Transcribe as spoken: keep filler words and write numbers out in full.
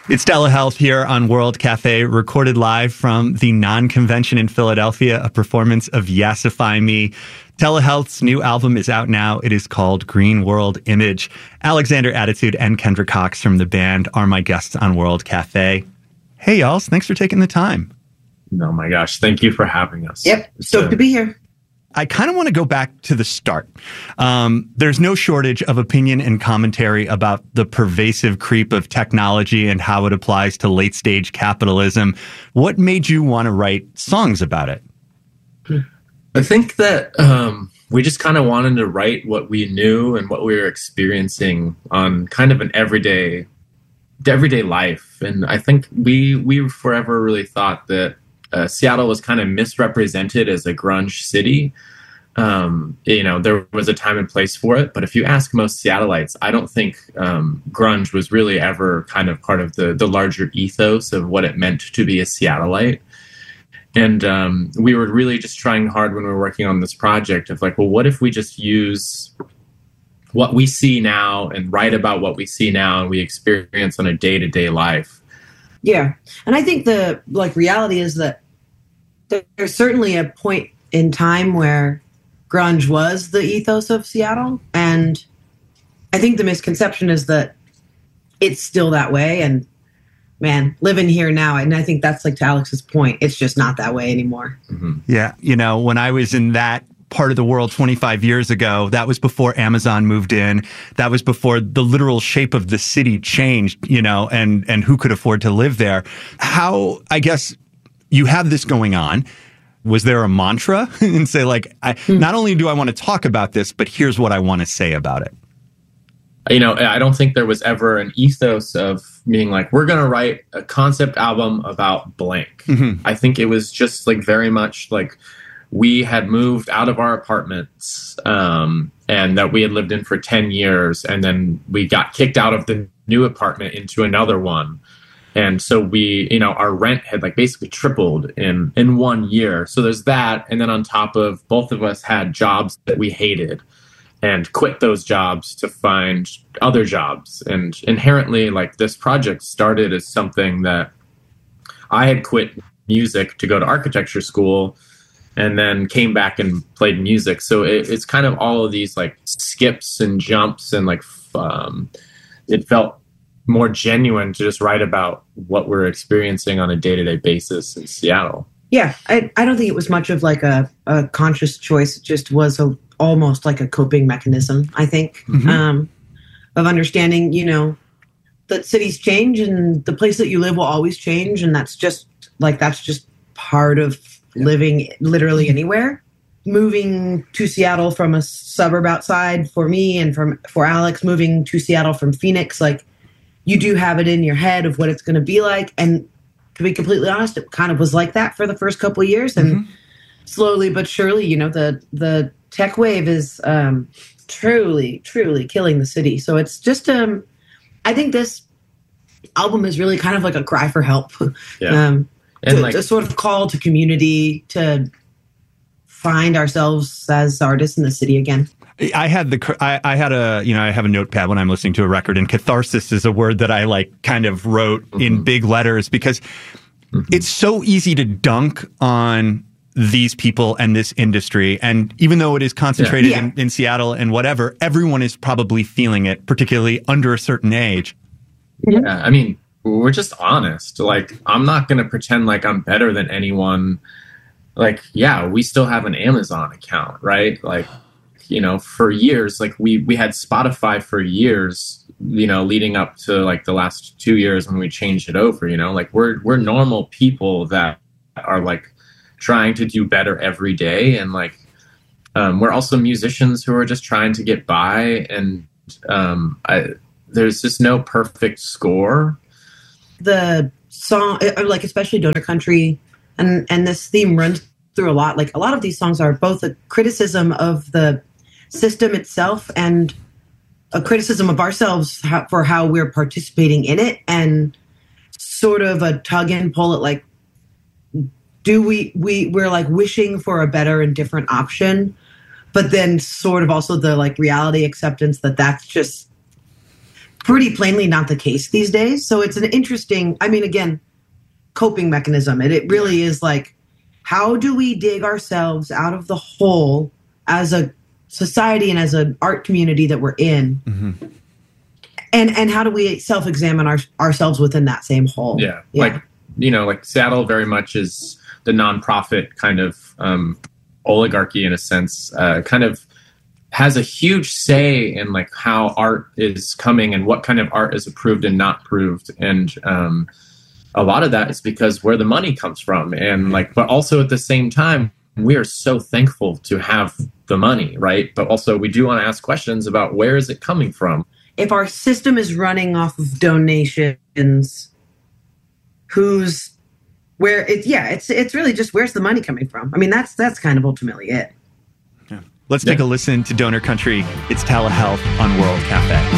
It's telehealth here on World Cafe, recorded live from the Non-Convention in Philadelphia, a performance of Yassify Me. Telehealth's new album is out now. It is called Green World Image. Alexander Attitude and Kendra Cox from the band are my guests on World Cafe. Hey, y'all. Thanks for taking the time. Oh, my gosh. Thank you for having us. Yep. Stoked to be here. I kind of want to go back to the start. Um, there's no shortage of opinion and commentary about the pervasive creep of technology and how it applies to late stage capitalism. What made you want to write songs about it? I think that um, we just kind of wanted to write what we knew and what we were experiencing on kind of an everyday, everyday life. And I think we we forever really thought that Uh, Seattle was kind of misrepresented as a grunge city. Um, you know, there was a time and place for it, but if you ask most Seattleites, I don't think um, grunge was really ever kind of part of the the larger ethos of what it meant to be a Seattleite. And um, we were really just trying hard when we were working on this project of like, well, what if we just use what we see now and write about what we see now and we experience on a day-to-day life? Yeah. And I think the like reality is that there's certainly a point in time where grunge was the ethos of Seattle. And I think the misconception is that it's still that way. And man, living here now, and I think that's like to Alex's point, it's just not that way anymore. Mm-hmm. Yeah. You know, when I was in that part of the world twenty-five years ago, that was before Amazon moved in. That was before the literal shape of the city changed, you know, and, and who could afford to live there. How, I guess, you have this going on. Was there a mantra and say like, I, hmm. not only do I want to talk about this, but here's what I want to say about it? You know, I don't think there was ever an ethos of being like, we're going to write a concept album about blank. Mm-hmm. I think it was just like very much like, we had moved out of our apartments um, and that we had lived in for ten years. And then we got kicked out of the new apartment into another one. And so we, you know, our rent had like basically tripled in, in one year. So there's that. And then on top of both of us had jobs that we hated and quit those jobs to find other jobs. And inherently, like this project started as something that I had quit music to go to architecture school and then came back and played music. So it, it's kind of all of these like skips and jumps and like um, it felt more genuine to just write about what we're experiencing on a day-to-day basis in Seattle. Yeah, I, I don't think it was much of like a, a conscious choice. It just was a, almost like a coping mechanism, I think, mm-hmm. um, of understanding, you know, that cities change and the place that you live will always change. And that's just like, that's just part of living literally anywhere. Moving to Seattle from a suburb outside for me and from for Alex, moving to Seattle from Phoenix, like you do have it in your head of what it's going to be like. And to be completely honest, it kind of was like that for the first couple of years. And mm-hmm. slowly but surely, you know, the the tech wave is um, truly, truly killing the city. So it's just, um, I think this album is really kind of like a cry for help. Yeah. um, And to, like, to sort of call to community to find ourselves as artists in the city again. I had the I, I had a you know I have a notepad when I'm listening to a record, and catharsis is a word that I like kind of wrote mm-hmm. in big letters because mm-hmm. it's so easy to dunk on these people and this industry, and even though it is concentrated yeah. Yeah. In, in Seattle and whatever, everyone is probably feeling it, particularly under a certain age. Yeah, I mean, we're just honest. Like, I'm not going to pretend like I'm better than anyone. Like, yeah, we still have an Amazon account, right? Like, you know, for years, like we, we had Spotify for years, you know, leading up to like the last two years when we changed it over, you know, like we're, we're normal people that are like trying to do better every day. And like, um, we're also musicians who are just trying to get by. And um, I, there's just no perfect score. The song, like especially Donor Country, and, and this theme runs through a lot. Like a lot of these songs are both a criticism of the system itself and a criticism of ourselves for how we're participating in it, and sort of a tug and pull at like, do we, we, we're like wishing for a better and different option, but then sort of also the like reality acceptance that that's just pretty plainly not the case these days. So it's an interesting, I mean, again, coping mechanism. And it really is like, how do we dig ourselves out of the hole as a society and as an art community that we're in? Mm-hmm. And and how do we self-examine our, ourselves within that same hole? Yeah. yeah. Like, you know, like Seattle very much is the nonprofit kind of um, oligarchy in a sense, uh, kind of has a huge say in like how art is coming and what kind of art is approved and not approved. And um, a lot of that is because where the money comes from. And like, but also at the same time, we are so thankful to have the money, right? But also we do want to ask questions about where is it coming from? If our system is running off of donations, who's where it's, yeah, it's, it's really just, where's the money coming from? I mean, that's, that's kind of ultimately it. Yeah. Let's take yeah. a listen to Donor Country. It's Telehealth on World Cafe.